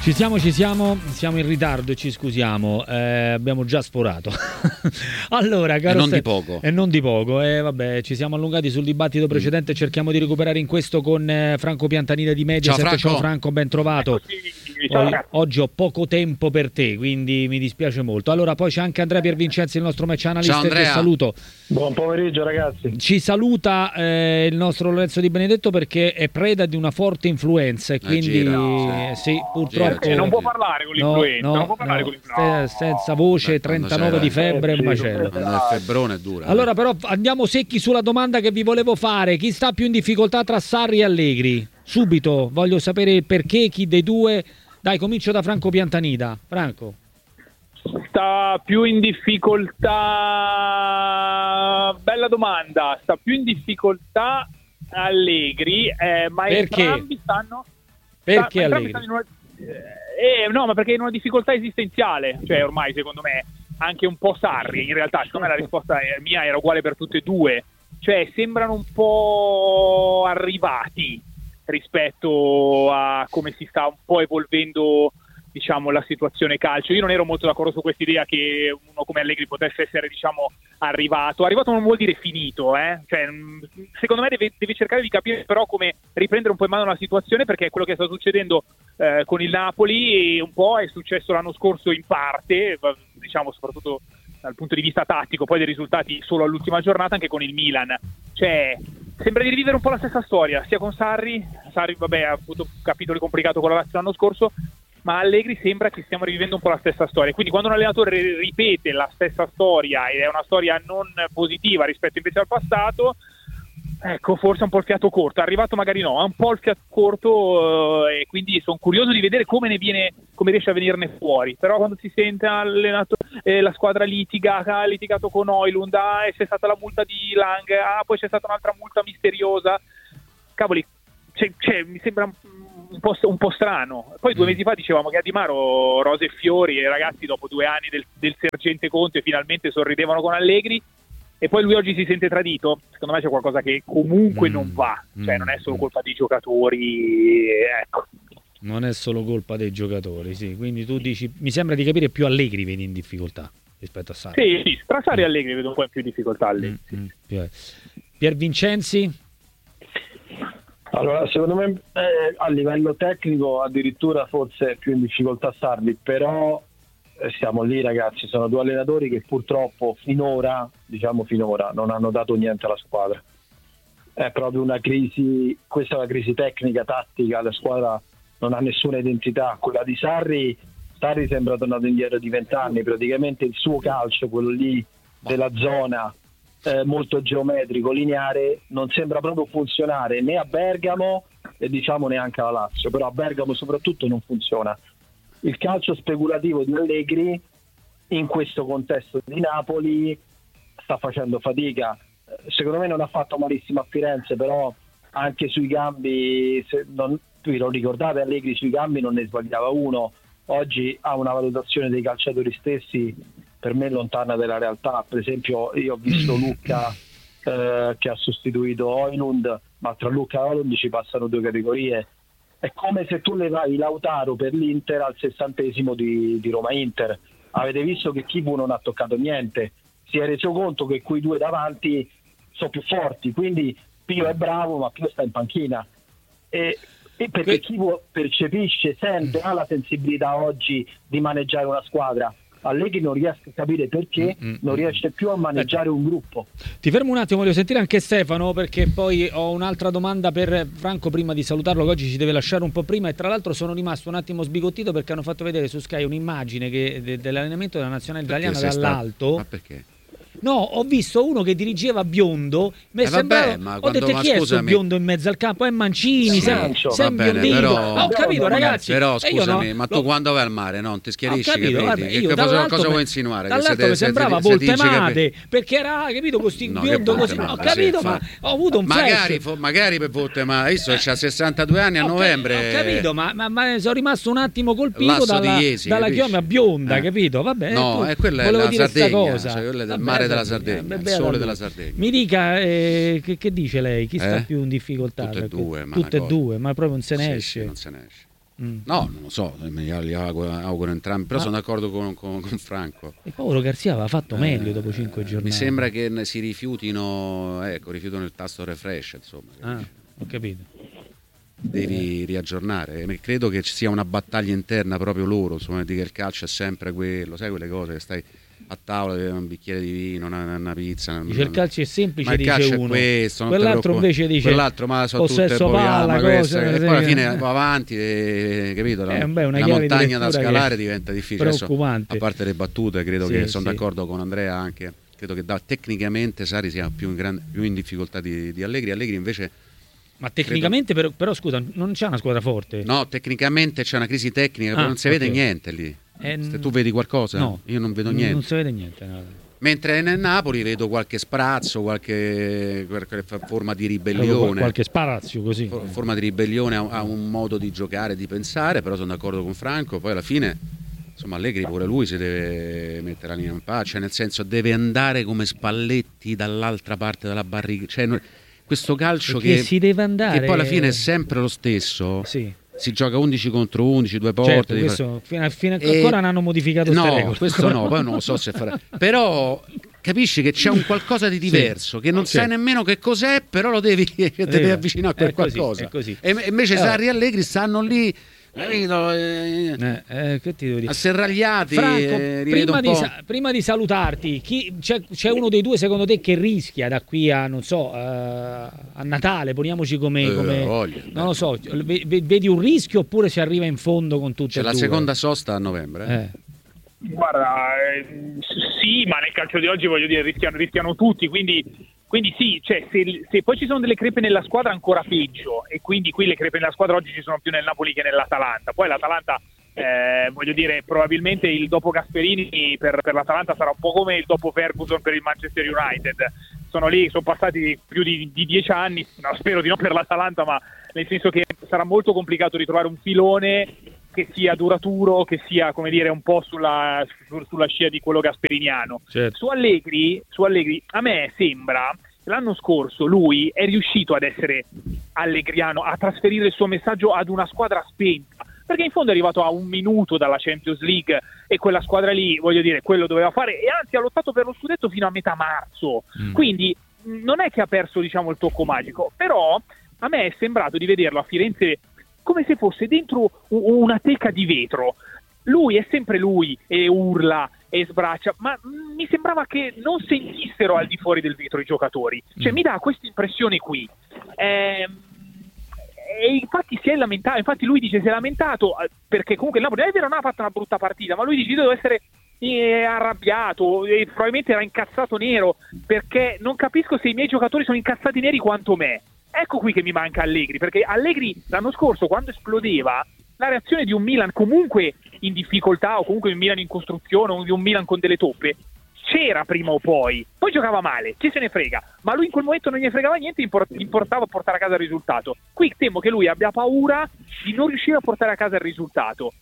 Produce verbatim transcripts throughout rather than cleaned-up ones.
Ci siamo, ci siamo, siamo in ritardo e ci scusiamo, eh, abbiamo già sforato. Allora, caro e non Ste- di poco. E non di poco, eh, vabbè, ci siamo allungati sul dibattito precedente, mm. cerchiamo di recuperare in questo con eh, Franco Piantanida di Mediaset. Ciao Franco. Ciao Franco, ben trovato. Oggi, oggi ho poco tempo per te, quindi mi dispiace molto. Allora, poi c'è anche Andrea Piervincenzi, il nostro match analyst. Ciao Andrea. Che saluto. Buon pomeriggio ragazzi. Ci saluta eh, il nostro Lorenzo Di Benedetto perché è preda di una forte influenza e quindi gira, sì, purtroppo perché non può parlare con l'influenza, no, non può parlare no, con l'influenza. no. senza voce, Beh, trentanove di febbre e un macello. Quando è il febbrone è dura. Allora però andiamo secchi sulla domanda che vi volevo fare. Chi sta più in difficoltà tra Sarri e Allegri? Subito, voglio sapere il perché, chi dei due. Dai, comincio da Franco Piantanida. Franco. Sta più in difficoltà, bella domanda, sta più in difficoltà Allegri, eh, ma perché? entrambi stanno... Perché sta, Allegri? Stanno in una, eh, no, ma perché in una difficoltà esistenziale, cioè ormai secondo me anche un po' Sarri, in realtà secondo me la risposta mia era uguale per tutte e due, cioè sembrano un po' arrivati rispetto a come si sta un po' evolvendo, diciamo, la situazione calcio. Io non ero molto d'accordo su questa idea che uno come Allegri potesse essere, diciamo, arrivato. Arrivato non vuol dire finito, eh? Cioè, secondo me deve, deve cercare di capire però come riprendere un po' in mano la situazione, perché quello che sta succedendo eh, con il Napoli un po' è successo l'anno scorso in parte, diciamo soprattutto dal punto di vista tattico, poi dei risultati solo all'ultima giornata anche con il Milan. Cioè, sembra di rivivere un po' la stessa storia, sia con Sarri, Sarri vabbè ha avuto capitoli complicato con la Lazio l'anno scorso, ma Allegri sembra che stiamo rivivendo un po' la stessa storia. Quindi quando un allenatore ripete la stessa storia ed è una storia non positiva rispetto invece al passato, ecco, forse un po' il fiato corto. È arrivato magari no, ha un po' il fiato corto eh, e quindi sono curioso di vedere come ne viene, come riesce a venirne fuori. Però quando si sente allenato, eh, la squadra litiga, ha litigato con Højlund, ah, c'è stata la multa di Lang, ah, poi c'è stata un'altra multa misteriosa, cavoli, c'è, c'è, mi sembra un po', un po' strano. Poi due mesi fa dicevamo che a Di Maro rose e fiori e i ragazzi dopo due anni del, del sergente Conte finalmente sorridevano con Allegri, e poi lui oggi si sente tradito. Secondo me c'è qualcosa che comunque mm, non va, cioè mm, non è solo colpa dei giocatori, ecco. Non è solo colpa dei giocatori, sì. Quindi tu dici, mi sembra di capire, più Allegri vedi in difficoltà rispetto a Sarri. Sì, sì, tra Sarri e Allegri vedo un po' in più difficoltà Allegri. Mm, mm, Piervincenzi? Allora, secondo me eh, a livello tecnico addirittura forse più in difficoltà Sarri, però eh, siamo lì ragazzi, sono due allenatori che purtroppo finora, diciamo finora, non hanno dato niente alla squadra. È proprio una crisi, questa è una crisi tecnica, tattica, la squadra non ha nessuna identità. Quella di Sarri, Sarri sembra tornato indietro di vent'anni, praticamente il suo calcio, quello lì della zona, Eh, molto geometrico, lineare, non sembra proprio funzionare né a Bergamo e diciamo neanche alla Lazio, però a Bergamo soprattutto non funziona. Il calcio speculativo di Allegri in questo contesto di Napoli sta facendo fatica. Secondo me non ha fatto malissimo a Firenze, però anche sui cambi, se non, vi lo ricordate, Allegri sui cambi non ne sbagliava uno. Oggi ha una valutazione dei calciatori stessi per me lontana dalla realtà. Per esempio io ho visto Lucca eh, che ha sostituito Højlund, ma tra Lucca e Højlund ci passano due categorie. È come se tu levavi Lautaro per l'Inter al sessantesimo di, di Roma-Inter. Avete visto che Chivu non ha toccato niente, si è reso conto che quei due davanti sono più forti, quindi Pio è bravo ma Pio sta in panchina, e, e perché Chivu percepisce, sente, ha la sensibilità oggi di maneggiare una squadra. Allegri non riesce a capire perché mm-hmm. non riesce più a maneggiare un gruppo. Ti fermo un attimo, voglio sentire anche Stefano, perché poi ho un'altra domanda per Franco prima di salutarlo, che oggi ci deve lasciare un po' prima, e tra l'altro sono rimasto un attimo sbigottito perché hanno fatto vedere su Sky un'immagine che, de, dell'allenamento della nazionale italiana dall'alto. Stato... Ma perché? No, ho visto uno che dirigeva biondo, mi eh sembrava, vabbè, ma ho quando, detto ma chi è scusami, sto biondo in mezzo al campo? È Mancini, sì, sem- sembra bene, però, ho capito ragazzi, però scusami, no, ma tu lo... quando vai al mare non ti schiarisci, ho capito, che, vabbè, che io cosa, cosa me, vuoi insinuare? Dall'alto che mi sembrava Voltemade, che... perché era, capito, con sti no, biondo così, male, ho capito, sì, ma fa... ho avuto un magari, flash. fo- magari per Voltemade, adesso c'ha sessantadue anni a ho novembre. Ho capito, ma, ma, ma sono rimasto un attimo colpito dalla, Iesi, dalla chioma bionda, eh. capito? Vabbè, no, è quella è la Sardegna, cioè quella del mare della Sardegna, il sole della Sardegna. Mi dica, eh, che, che dice lei? Chi sta eh? più in difficoltà? Tutte e due, ma tutte e cosa... due, ma proprio non se ne sì, esce. Sì, non se ne esce. Mm. No, non lo so, mi li auguro, auguro entrambi, però ah. sono d'accordo con, con, con Franco. E Paolo Garzia aveva fatto meglio eh, dopo cinque giornate. Mi sembra che si rifiutino, ecco, rifiutano il tasto refresh, insomma. Ah, ho capito. Devi riaggiornare. Credo che ci sia una battaglia interna proprio loro, insomma, di che il calcio è sempre quello, sai quelle cose che stai a tavola, un bicchiere di vino, una, una pizza. Una, dice il calcio è semplice, ma il dice calcio uno. È questo, non quell'altro invece dice quell'altro ma sono tutte palla, cosa, e poi alla fine va avanti, e, capito? Eh, beh, una, una montagna da scalare diventa difficile. Adesso, a parte le battute, credo sì, che sono sì. d'accordo con Andrea anche. Credo che da, tecnicamente Sarri sia più in, gran, più in difficoltà di, di Allegri. Allegri invece. Ma tecnicamente credo... però, però scusa, non c'è una squadra forte? No, tecnicamente c'è una crisi tecnica, ah, non si okay. vede niente lì. Eh, Se tu vedi qualcosa? No, io non vedo niente. Non si vede niente. No. Mentre nel Napoli vedo qualche sprazzo, qualche, qualche forma di ribellione. Qualche sparazio così. Forma di ribellione a, a un modo di giocare, di pensare, però sono d'accordo con Franco. Poi alla fine, insomma, Allegri pure lui si deve mettere la linea in pace, nel senso deve andare come Spalletti dall'altra parte della barrica. Cioè, questo calcio che, si deve andare... che poi alla fine è sempre lo stesso. Sì. Si gioca undici contro undici, due porte. Certo, questo, fino a, fino a, e... ancora non hanno modificato queste no, regole. Questo no, poi non lo so se farà. Però capisci che c'è un qualcosa di diverso, sì, che non sì. sai nemmeno che cos'è, però lo devi, te devi avvicinare a quel è così, qualcosa. È così. E invece allora. Sarri e Allegri stanno lì. Eh, eh, che ti devo dire? Asserragliati. Franco, eh, prima, di sa- prima di salutarti, chi, c'è, c'è uno dei due secondo te che rischia da qui a non so uh, a Natale? Poniamoci come, eh, come voglia, non lo so, vedi un rischio oppure si arriva in fondo con tutte c'è e la due? seconda sosta a novembre. Eh. Eh. Guarda, eh, sì, ma nel calcio di oggi voglio dire rischiano, rischiano tutti, quindi. Quindi sì, cioè, se, se poi ci sono delle crepe nella squadra ancora peggio, e quindi qui le crepe nella squadra oggi ci sono più nel Napoli che nell'Atalanta. Poi l'Atalanta, eh, voglio dire, probabilmente il dopo Gasperini per, per l'Atalanta sarà un po' come il dopo Ferguson per il Manchester United. Sono lì, sono passati più di, di dieci anni, no, spero di no per l'Atalanta, ma nel senso che sarà molto complicato ritrovare un filone che sia duraturo, che sia, come dire, un po' sulla, su, sulla scia di quello gasperiniano. Certo. Su Allegri, su Allegri, a me sembra che l'anno scorso lui è riuscito ad essere allegriano, a trasferire il suo messaggio ad una squadra spenta, perché in fondo è arrivato a un minuto dalla Champions League e quella squadra lì, voglio dire, quello doveva fare, e anzi ha lottato per lo scudetto fino a metà marzo. Mm. Quindi non è che ha perso, diciamo, il tocco magico, però a me è sembrato di vederlo a Firenze come se fosse dentro una teca di vetro. Lui è sempre lui e urla e sbraccia, ma mi sembrava che non sentissero al di fuori del vetro i giocatori. Cioè mm. mi dà questa impressione qui. Eh, e infatti si è lamentato, infatti lui dice si è lamentato perché comunque il Napoli è vero, non ha fatto una brutta partita, ma lui dice deve essere eh, arrabbiato e probabilmente era incazzato nero, perché non capisco se i miei giocatori sono incazzati neri quanto me. Ecco qui che mi manca Allegri, perché Allegri l'anno scorso quando esplodeva la reazione di un Milan comunque in difficoltà o comunque un Milan in costruzione o di un Milan con delle toppe c'era prima o poi, poi giocava male, chi se ne frega, ma lui in quel momento non gli fregava niente, import- importava a portare a casa il risultato. Qui temo che lui abbia paura di non riuscire a portare a casa il risultato,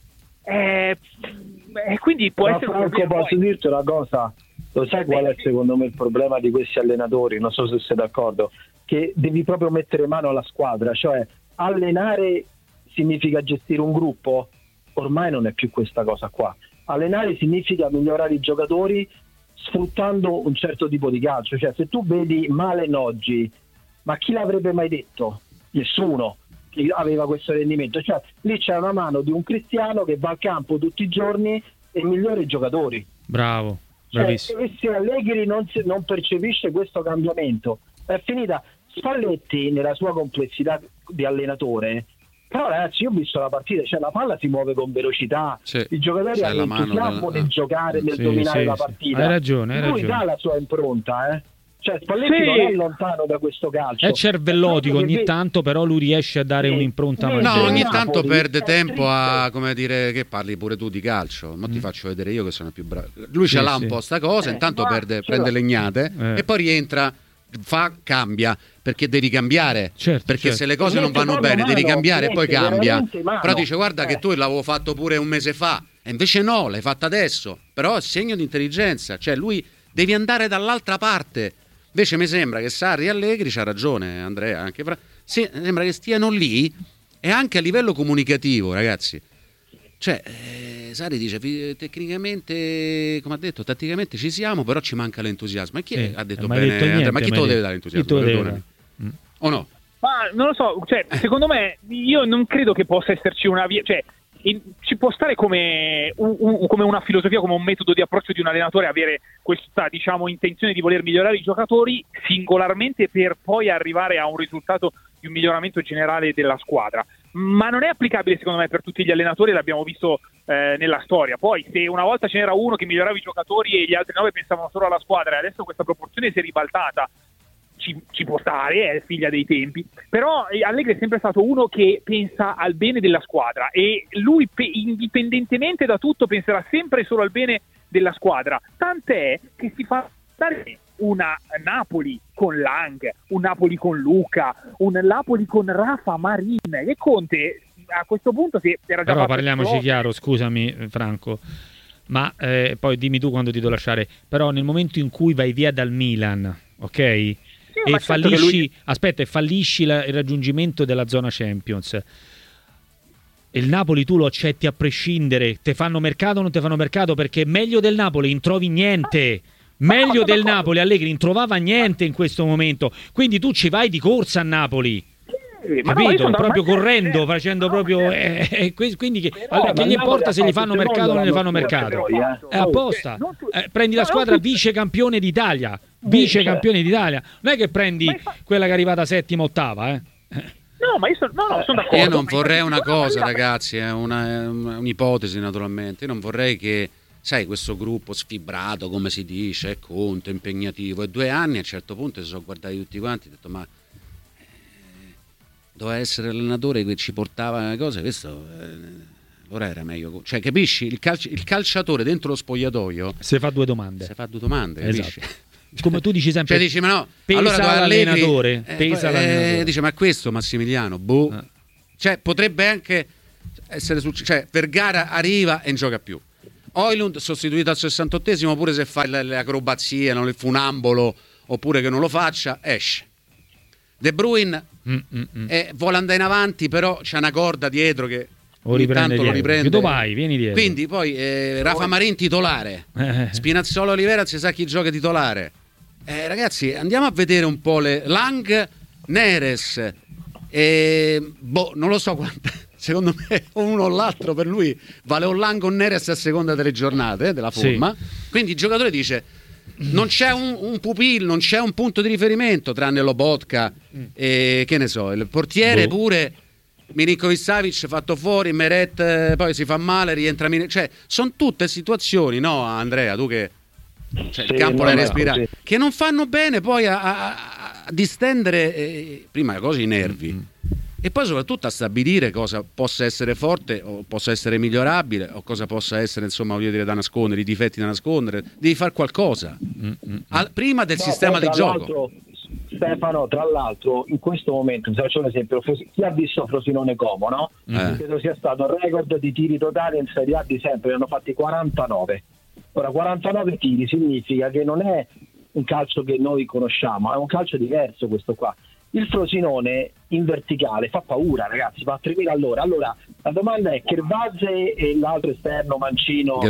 e eh, eh, quindi può ma essere Franco, un posso poi. dirti una cosa? Lo sai qual è secondo me il problema di questi allenatori? Non so se sei d'accordo, che devi proprio mettere mano alla squadra, cioè allenare significa gestire un gruppo, ormai non è più questa cosa qua. Allenare significa migliorare i giocatori sfruttando un certo tipo di calcio, cioè se tu vedi Malen oggi, ma chi l'avrebbe mai detto? Nessuno che aveva questo rendimento, cioè lì c'è una mano di un Cristiano che va al campo tutti i giorni e migliora i giocatori. Bravo, bravissimo. Cioè, e se Allegri non, si, non percepisce questo cambiamento, è finita. Spalletti nella sua complessità di allenatore, però ragazzi io ho visto la partita, cioè la palla si muove con velocità, sì, i giocatori hanno entusiasmo nel giocare, nel sì, dominare sì, la partita, hai ragione, hai lui ragione. dà la sua impronta, eh? Cioè Spalletti sì. non è lontano da questo calcio, è cervellotico ogni vedi... tanto, però lui riesce a dare sì. un'impronta sì. maggiore. No, ogni tanto perde tempo a, come dire, che parli pure tu di calcio, ma mm. ti faccio vedere io che sono più bravo. Lui sì, ce l'ha sì. un po' sta cosa, eh, intanto perde, prende legnate eh. e poi rientra, fa, cambia, perché devi cambiare, certo, perché certo. se le cose non vanno bene mano, devi cambiare e poi cambia, però dice guarda eh. che tu l'avevo fatto pure un mese fa e invece no, l'hai fatta adesso, però è segno di intelligenza, cioè lui devi andare dall'altra parte. Invece mi sembra che Sarri e Allegri, c'ha ragione Andrea, anche fra... sì, sembra che stiano lì e anche a livello comunicativo, ragazzi. Cioè, eh, Sarri dice tecnicamente, come ha detto, tatticamente ci siamo, però ci manca l'entusiasmo. E chi eh, ha detto ma bene? detto niente, ma chi te lo deve dare l'entusiasmo? Deve... Mm. O no? Ma non lo so, cioè, secondo me io non credo che possa esserci una via, cioè in, ci può stare come, un, un, come una filosofia, come un metodo di approccio di un allenatore avere questa, diciamo, intenzione di voler migliorare i giocatori singolarmente per poi arrivare a un risultato di un miglioramento generale della squadra, ma non è applicabile secondo me per tutti gli allenatori, l'abbiamo visto eh, nella storia. Poi se una volta ce n'era uno che migliorava i giocatori e gli altri nove pensavano solo alla squadra e adesso questa proporzione si è ribaltata, Ci, ci può stare, è figlia dei tempi, però Allegri è sempre stato uno che pensa al bene della squadra e lui pe- indipendentemente da tutto penserà sempre solo al bene della squadra, tant'è che si fa dare una Napoli con Lang, un Napoli con Luca, un Napoli con Rafa Marin e Conte a questo punto si era già però fatto parliamoci troppo. chiaro, scusami Franco, ma eh, poi dimmi tu quando ti devo lasciare, però nel momento in cui vai via dal Milan, ok? Sì, e fallisci, certo lui... aspetta, e fallisci la, il raggiungimento della zona Champions. Il Napoli tu lo accetti a prescindere, te fanno mercato o non te fanno mercato, perché meglio del Napoli non trovi niente. Meglio del Napoli Allegri non trovava niente in questo momento, quindi tu ci vai di corsa a Napoli. Sì, capito? no, proprio ma... correndo, eh, facendo no, proprio eh, eh, eh, quindi che, però, allora, che gli importa se gli fanno mercato o non gli fanno mercato? Poi, eh. È apposta. Eh, prendi la no, squadra tu... vice campione d'Italia, vice campione d'Italia. Non è che prendi fa... quella che è arrivata settima, ottava, eh. No, ma io sono, no, no, sono d'accordo. Io non vorrei una infatti, cosa, no, ragazzi, è una, un'ipotesi naturalmente. Io non vorrei che, sai, questo gruppo sfibrato, come si dice, è Conte, impegnativo, e due anni a un certo punto si sono guardati tutti quanti e ho detto ma eh, doveva essere l'allenatore che ci portava le cose, questo eh, ora era meglio. Cioè, capisci? Il, calci- il calciatore dentro lo spogliatoio se fa due domande. Se fa due domande, esatto. Capisci? Come tu dici sempre, cioè dici ma no, pesa allora l'allenatore, Allegri, pesa eh, l'allenatore. Eh, dice ma questo Massimiliano, boh. Eh. Cioè potrebbe anche essere successo, cioè Vergara arriva e non gioca più. Højlund sostituito al sessantottesimo, pure se fa le, le acrobazie, non il funambolo, oppure che non lo faccia, esce. De Bruyne mm, mm, mm. Eh, vuole andare in avanti, però c'è una corda dietro che o riprende intanto lo riprende. Dove vai? Vieni dietro. Quindi poi eh, Rafa Marin titolare, eh. Spinazzola Olivera, si sa chi gioca titolare. Eh, ragazzi, andiamo a vedere un po' le Lang, Neres, eh, boh, non lo so quanto. Secondo me uno o l'altro per lui vale un Lang o Neres a seconda delle giornate eh, della forma. Sì. Quindi il giocatore dice non c'è un, un pupillo, non c'è un punto di riferimento tranne Lobotka mm. e che ne so, il portiere boh. Pure Milinkovic-Savic fatto fuori, Meret eh, poi si fa male, rientra Min- cioè sono tutte situazioni, no Andrea, tu che cioè, sì, il campo l'hai respirato, che non fanno bene poi a, a, a distendere eh, prima le cose i nervi mm-hmm. e poi soprattutto a stabilire cosa possa essere forte o possa essere migliorabile o cosa possa essere insomma voglio dire da nascondere, i difetti da nascondere, devi fare qualcosa mm-hmm. Al, prima del no, sistema di gioco. Stefano, tra l'altro in questo momento, se faccio un esempio, chi ha visto Frosinone Como, no? Eh. Credo sia stato il record di tiri totali in Serie A di sempre, ne hanno fatti quarantanove. Ora quarantanove tiri significa che non è un calcio che noi conosciamo, è un calcio diverso questo qua. Il Frosinone in verticale fa paura, ragazzi, fa a tremila all'ora. Allora la domanda è Kervazze e l'altro esterno Mancino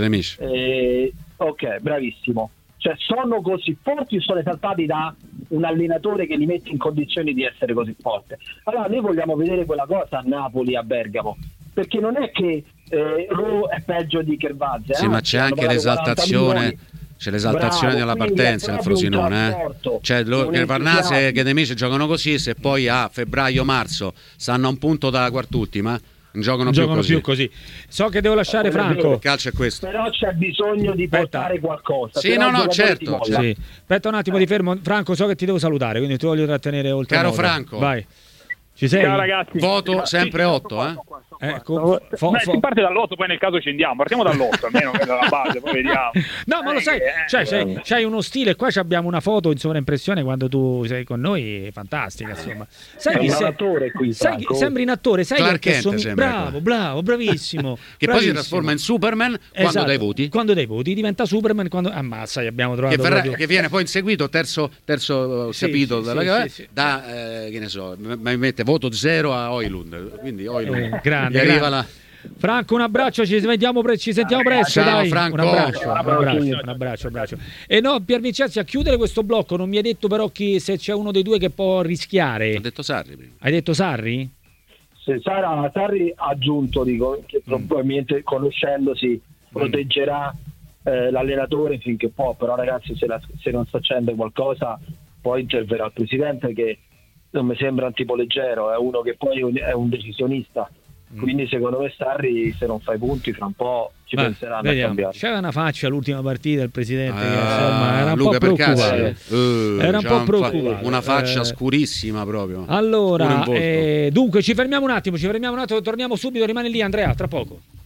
eh, ok, bravissimo, cioè sono così forti o sono esaltati da un allenatore che li mette in condizioni di essere così forte? Allora noi vogliamo vedere quella cosa a Napoli, a Bergamo, perché non è che eh, Ro è peggio di Kervazze, sì, eh? ma c'è anche l'esaltazione, c'è l'esaltazione bravo, della partenza nel Frosinone, eh? Cioè che Varnase e Ghedemici giocano così, se poi a febbraio-marzo stanno a un punto dalla quart'ultima non giocano, non più, giocano così. più così. So che devo lasciare eh, Franco. Il calcio è questo. Però c'è bisogno di portare Aspetta. qualcosa. Sì, no, no, certo. Sì. Aspetta un attimo, ti fermo. Franco, so che ti devo salutare, quindi ti voglio trattenere oltre. Caro modo. Franco. Vai. Ci sei? Ciao ragazzi. Voto sempre otto, eh? Ecco, fo- Beh, fo- si parte dall'otto, poi nel caso scendiamo. Partiamo dall'otto, almeno che è la base, poi vediamo. No, ma lo sai, cioè, c'hai, c'hai uno stile. Qua abbiamo una foto in sovraimpressione quando tu sei con noi, è fantastica, insomma. Sai è chi un sei? attore qui, sai chi, sembri un attore, sai Clark che Kent sommi- sembra, bravo, bravo, bravissimo. Che bravissimo. poi si trasforma in Superman quando esatto. dai voti. Quando dai voti diventa Superman quando ammazza, abbiamo trovato che, verrà, proprio... che viene poi inseguito terzo terzo sì, capitolo sì, dalla sì, sì, sì. da eh, che ne so, mi mette voto zero a Højlund, quindi Højlund eh, grande, arriva grande. la... Franco, un abbraccio, ci sentiamo, pre- ci sentiamo presto. Ciao, dai. Franco. Un abbraccio, un abbraccio, un abbraccio, un abbraccio. E no, Pier Vincenzi, a chiudere questo blocco, non mi hai detto però chi, se c'è uno dei due che può rischiare. Ho detto Sarri prima. Hai detto Sarri? Se Sara, Sarri ha aggiunto, dico, che probabilmente conoscendosi proteggerà eh, l'allenatore finché può, però ragazzi se, la, se non sta accende qualcosa poi interverrà il presidente, che non mi sembra un tipo leggero, è uno che poi è un decisionista. Quindi secondo me Sarri, se non fai punti fra un po' ci ah, penseranno vediamo. a cambiare. C'era una faccia l'ultima partita del presidente ah, che insomma era un Luca po' preoccupato. Uh, era un po' preoccupato. Una faccia eh, scurissima proprio. Allora, eh, dunque ci fermiamo un attimo, ci fermiamo un attimo, torniamo subito, rimane lì Andrea, tra poco.